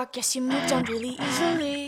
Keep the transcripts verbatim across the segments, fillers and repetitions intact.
I guess you moved on really easily.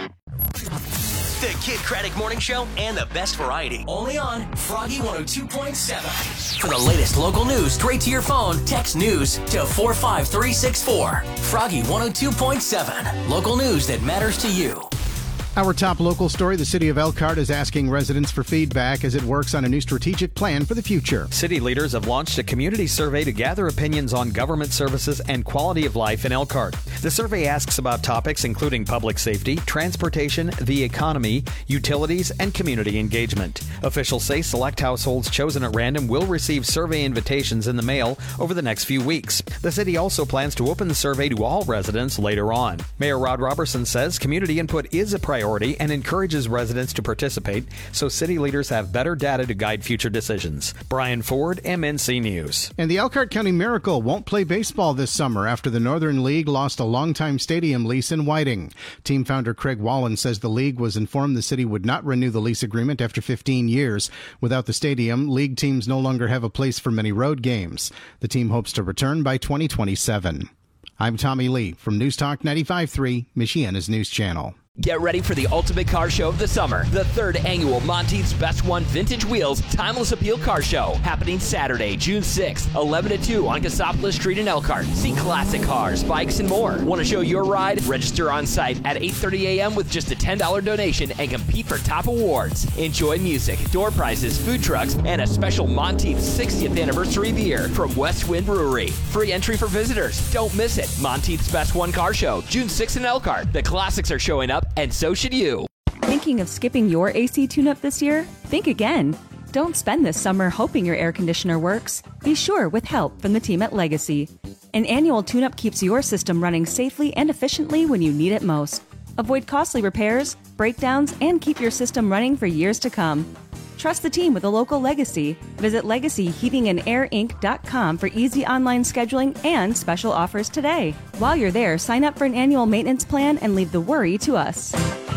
The Kid Craddock Morning Show and the best variety. Only on Froggy one oh two point seven. For the latest local news straight to your phone, text news to four five three six four. Froggy one oh two point seven. Local news that matters to you. Our top local story, the city of Elkhart is asking residents for feedback as it works on a new strategic plan for the future. City leaders have launched a community survey to gather opinions on government services and quality of life in Elkhart. The survey asks about topics including public safety, transportation, the economy, utilities, and community engagement. Officials say select households chosen at random will receive survey invitations in the mail over the next few weeks. The city also plans to open the survey to all residents later on. Mayor Rod Robertson says community input is a priority and encourages residents to participate so city leaders have better data to guide future decisions. Brian Ford, M N C News. And the Elkhart County Miracle won't play baseball this summer after the Northern League lost a longtime stadium lease in Whiting. Team founder Craig Wallen says the league was informed the city would not renew the lease agreement after fifteen years. Without the stadium, league teams no longer have a place for many road games. The team hopes to return by twenty twenty-seven. I'm Tommy Lee from News Talk ninety-five point three, Michiana's News Channel. Get ready for the ultimate car show of the summer. The third annual Monteith's Best One Vintage Wheels Timeless Appeal Car Show. Happening Saturday, June sixth, eleven to two on Cassopolis Street in Elkhart. See classic cars, bikes, and more. Want to show your ride? Register on site at eight thirty a.m. with just a ten dollars donation and compete for top awards. Enjoy music, door prizes, food trucks, and a special Monteith's sixtieth anniversary beer from West Wind Brewery. Free entry for visitors. Don't miss it. Monteith's Best One Car Show, June sixth in Elkhart. The classics are showing up, and so should you. Thinking of skipping your A C tune-up this year? Think again. Don't spend this summer hoping your air conditioner works. Be sure with help from the team at Legacy. An annual tune-up keeps your system running safely and efficiently when you need it most. Avoid costly repairs, breakdowns, and keep your system running for years to come. Trust the team with a local Legacy. Visit legacy heating and air inc dot com for easy online scheduling and special offers today. While you're there, sign up for an annual maintenance plan and leave the worry to us.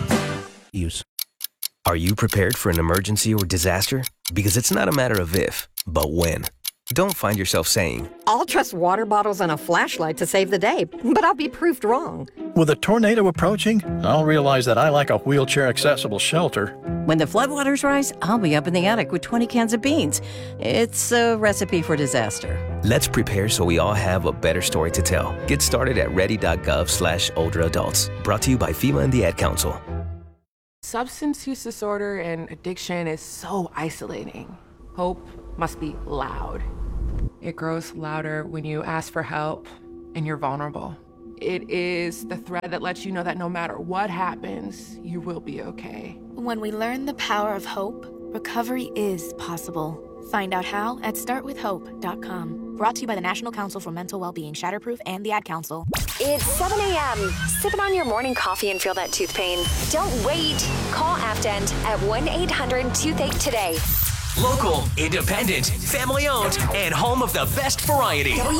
Use. Are you prepared for an emergency or disaster? Because it's not a matter of if, but when. Don't find yourself saying, I'll trust water bottles and a flashlight to save the day, but I'll be proved wrong. With a tornado approaching, I'll realize that I like a wheelchair-accessible shelter. When the floodwaters rise, I'll be up in the attic with twenty cans of beans. It's a recipe for disaster. Let's prepare so we all have a better story to tell. Get started at ready.gov slash older adults. Brought to you by FEMA and the Ad Council. Substance use disorder and addiction is so isolating. Hope must be loud. It grows louder when you ask for help and you're vulnerable. It is the thread that lets you know that no matter what happens, you will be okay. When we learn the power of hope, recovery is possible. Find out how at start with hope dot com. Brought to you by the National Council for Mental Wellbeing, Shatterproof, and the Ad Council. It's seven a.m. Sipping on your morning coffee and feel that tooth pain? Don't wait. Call Afdent at one eight hundred toothache today. Local, independent, family owned, and home of the best variety.